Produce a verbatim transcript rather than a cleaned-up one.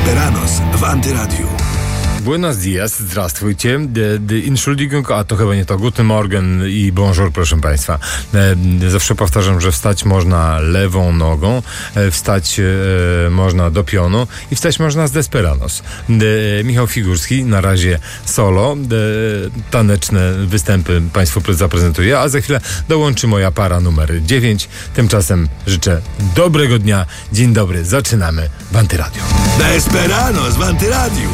Esperanos w Antyradiu. Buenos dias, zdravstvujte. Entschuldigung, a to chyba nie to. Guten Morgen i bonjour, proszę Państwa. Zawsze powtarzam, że wstać można lewą nogą, wstać e, można do pionu i wstać można z Desperanos. E, Michał Figurski, na razie solo. E, taneczne występy Państwu zaprezentuję, a za chwilę dołączy moja para numer dziewięć. Tymczasem życzę dobrego dnia. Dzień dobry, zaczynamy w Antyradiu. Desperanos w Antyradiu.